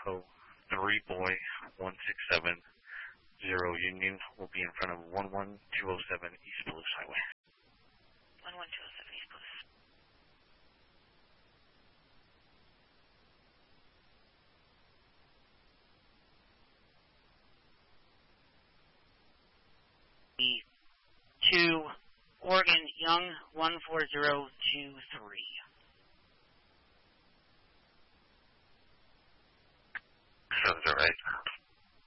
Idaho 3 Boy 167 0 Union will be in front of 11207 East Palouse Highway. 11207 East Palouse. To Oregon Young 14023. Sounds all right.